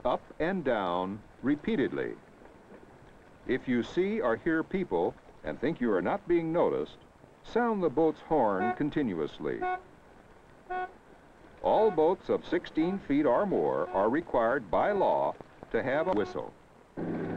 up and down repeatedly. If you see or hear people and think you are not being noticed, sound the boat's horn continuously. All boats of 16 feet or more are required by law to have a whistle.